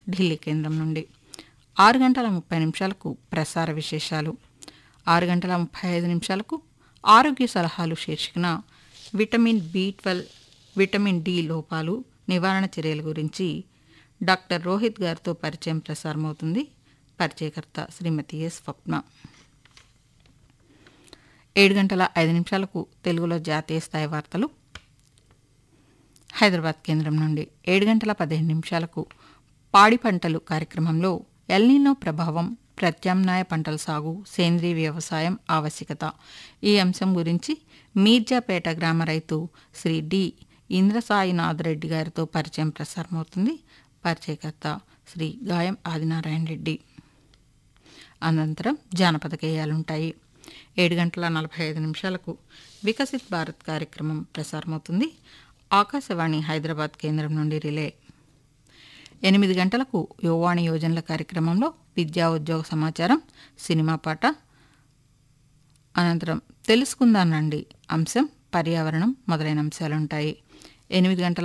ఢిల్లీ కేంద్రం నుండి. 6:30 ప్రసార విశేషాలు. 6:35 ఆరోగ్య సలహాలు శీర్షికన విటమిన్ B12, విటమిన్ డి లోపాలు నివారణ చర్యల గురించి డాక్టర్ రోహిత్ గారితో పరిచయం ప్రసారమవుతుంది. పరిచయకర్త శ్రీమతి ఎస్ స్వప్న. 7:05 తెలుగులో జాతీయ స్థాయి వార్తలు హైదరాబాద్ కేంద్రం నుండి. 7:15 పాడి పంటలు కార్యక్రమంలో ఎల్నినో ప్రభావం, ప్రత్యామ్నాయ పంటల సాగు, సేంద్రీయ వ్యవసాయం ఆవశ్యకత ఈ అంశం గురించి మీర్జాపేట గ్రామ రైతు శ్రీ డి ఇంద్రసాయినాథ్ రెడ్డి గారితో పరిచయం ప్రసారమవుతుంది. పరిచయకర్త శ్రీ గాయం ఆదినారాయణ రెడ్డి. అనంతరం జానపద గేయాలుంటాయి. 7:45 వికసిత్ భారత్ కార్యక్రమం ప్రసారమవుతుంది. ఆకాశవాణి హైదరాబాద్ కేంద్రం నుండి రిలే. 8 యువవాణి యోజనల కార్యక్రమంలో విద్యా ఉద్యోగ సమాచారం, సినిమా పాట. అనంతరం తెలుసుకుందాం రండి అంశం, పర్యావరణం మొదలైన అంశాలుంటాయి. 8:40